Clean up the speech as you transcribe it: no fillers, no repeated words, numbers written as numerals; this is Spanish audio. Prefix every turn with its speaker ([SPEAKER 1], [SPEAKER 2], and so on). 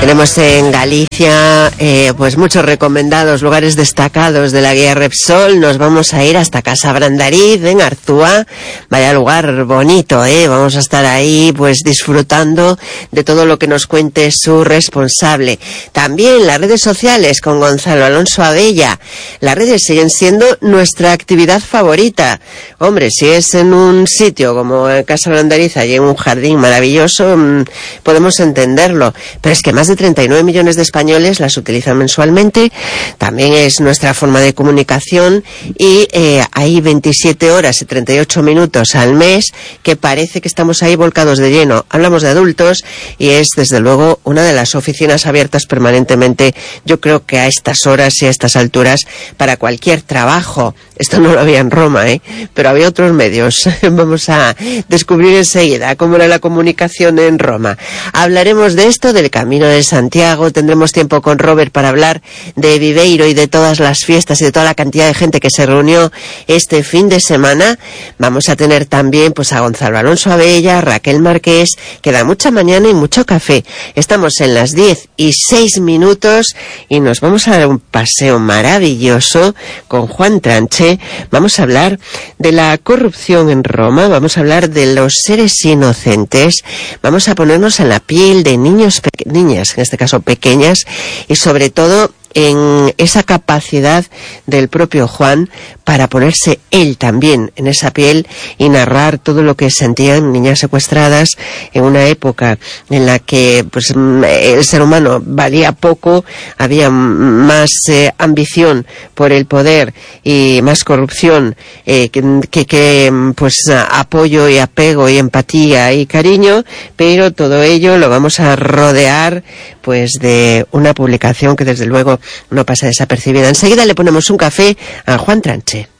[SPEAKER 1] Tenemos en Galicia pues muchos recomendados, lugares destacados de la guía Repsol. Nos vamos a ir hasta Casa Brandariz, en Arzúa. Vaya lugar bonito, vamos a estar ahí pues disfrutando de todo lo que nos cuente su responsable. También las redes sociales con Gonzalo Alonso Abella. Las redes siguen siendo nuestra actividad favorita. Hombre, si es en un sitio como Casa Brandariz, allí en un jardín maravilloso, podemos entenderlo. Pero es que más de 39 millones de españoles las utilizan mensualmente. También es nuestra forma de comunicación y hay 27 horas y 38 minutos al mes que parece que estamos ahí volcados de lleno. Hablamos de adultos y es desde luego una de las oficinas abiertas permanentemente, yo creo que a estas horas y a estas alturas, para cualquier trabajo. Esto no lo había en Roma, pero había otros medios. Vamos a descubrir enseguida cómo era la comunicación en Roma. Hablaremos de esto, del Camino de Santiago. Tendremos tiempo con Robert para hablar de Viveiro y de todas las fiestas y de toda la cantidad de gente que se reunió este fin de semana. Vamos a tener también pues a Gonzalo Alonso Abella, Raquel Marqués. Queda mucha mañana y mucho café. Estamos en las 10:06 y nos vamos a dar un paseo maravilloso con Juan Tranche. Vamos a hablar de la corrupción en Roma, vamos a hablar de los seres inocentes, vamos a ponernos en la piel de niñas, en este caso pequeñas, y sobre todo en esa capacidad del propio Juan para ponerse él también en esa piel y narrar todo lo que sentían niñas secuestradas en una época en la que pues el ser humano valía poco, había más ambición por el poder y más corrupción que pues apoyo y apego y empatía y cariño, pero todo ello lo vamos a rodear pues de una publicación que desde luego no pasa desapercibida. Enseguida le ponemos un café a Juan Tranche.